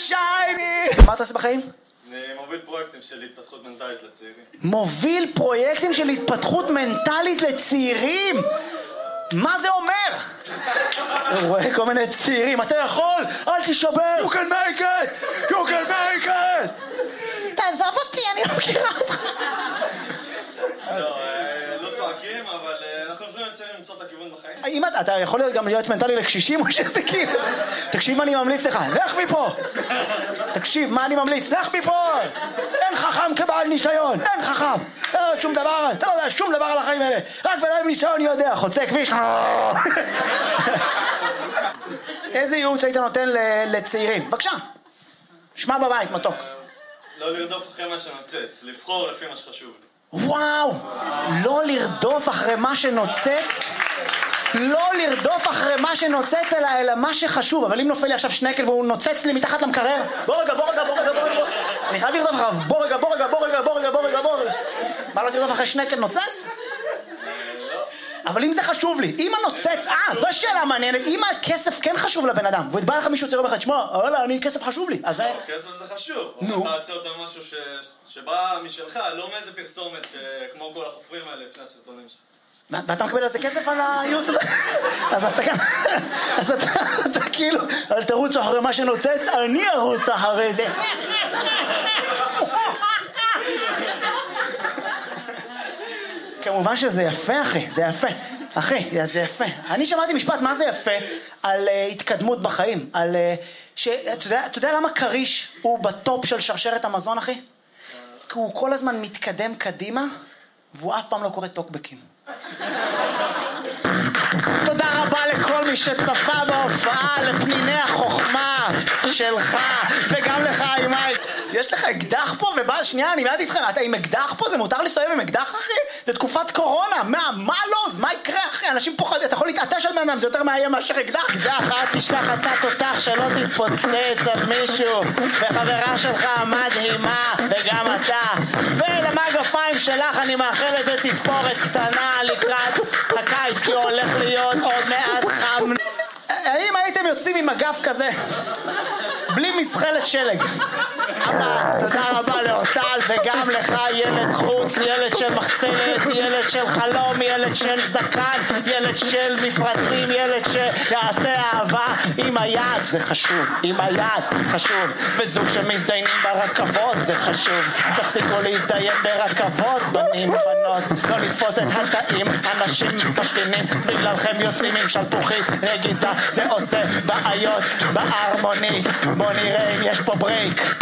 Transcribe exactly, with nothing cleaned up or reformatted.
שייני! מה אתה עושה בחיים? אני מוביל פרויקטים של התפתחות מנטלית לצעירים. מוביל פרויקטים של התפתחות מנטלית לצעירים? מה זה אומר? אני רואה כל מיני צעירים, אתה יכול? אל תשבר! You can make it! You can make it! תעזוב אותי, אני לא מכירה אותך. לא, לא צועקים, אבל אנחנו עוזרים לצעירים למצוא את הכיוון בחיים. אם אתה יכול להיות גם להיות מנטלי לקשישים או שזה כאילו... תקשיב מה אני ממליץ לך, לך מפה! תקשיב מה אני ממליץ, לך מפה! אין חכם כבעל ניסיון, אין חכם! אתה לא יודע שום דבר, אתה לא יודע שום דבר על החיים האלה, רק בן אדם ניסיון יודע, חוצה כביש. איזה ייעוץ היית נותן לצעירים? בבקשה, שמע בבית, מתוק. לא לרדוף אחרי מה שנוצץ, לבחור לפי מה שחשוב לי. וואו, לא לרדוף אחרי מה שנוצץ, לא לרדוף אחרי מה שנוצץ אלא, אלא מה שחשוב. אבל אם נופל לי עכשיו שנקל והוא נוצץ לי מתחת למקרר, בוא רגע, בוא רגע, בוא רגע, בוא רגע, אני חייב לרדוף אחריו, בוא רגע, בוא רגע, בוא רגע, בוא רגע, בוא רגע, בוא רגע. מה, לא תרדוף אחרי שנקל נוצץ? אבל אם זה חשוב לי, אם הנוצץ, אה, זו שאלה מעניינת, אם הכסף כן חשוב לבן אדם, ובא לך מישהו צירוב אחד, שמע, אבל אני, כסף חשוב לי, אז... כסף זה חשוב, נו. אתה עושה אותם משהו שבא משלך, לא מאיזה פרסומת כמו כל החופרים האלה לפני הסרטונים שלך. ואתה מקבל על זה כסף על הייעוץ הזה? אז אתה גם... אז אתה כאילו, אל תרוץ אחרי מה שנוצץ, אני ארוץ אחרי זה. כמובן שזה יפה, אחי, זה יפה. אחי, זה יפה. אני שמעתי משפט, מה זה יפה? על uh, התקדמות בחיים. על... Uh, ש... אתה יודע, אתה יודע למה קריש הוא בטופ של שרשרת המזון, אחי? כי הוא כל הזמן מתקדם קדימה, והוא אף פעם לא קורא טוקבקים. תודה רבה לכל מי שצפה בהופעה, לפניני החוכמה שלך, וגם לך, אימי. יש לך אקדח פה, ובא, שנייה, אני מעט איתכם, אתה עם אקדח פה? זה מותר להסתובב עם אקדח, אחי? זה תקופת קורונה, מה, מה לא? אז מה יקרה, אחי? אנשים פוחדים, אתה יכול להתעטש על בן אדם, זה יותר מאיים מאשר אקדח. זה אחת, תשכח אתה תותח שלא תתפוצץ על מישהו, וחברה שלך מדהימה, וגם אתה. ולמגפיים שלך אני מאחל לזה תספורת קטנה לקראת הקיץ, כי הוא הולך להיות עוד מעט חם. האם הייתם יוצאים עם אגף כזה? בלי מסחלת שלג. אבא, תודה רבה לאורטל, וגם לך ילד חוץ, ילד של מחצלת, ילד של חלום, ילד של זקן, ילד של מפרצים, ילד שיעשה אהבה עם היד, זה חשוב, עם היד, חשוב. וזוג שמזדיינים ברכבות, זה חשוב. תפסיקו להזדיין ברכבות, בנים ובנות, לא לתפוס את התאים, אנשים משתינים, בגללכם יוצאים עם שלפוחית רגיזה, זה עושה בעיות בהרמונית. בוא נראה אם יש פה ברייק.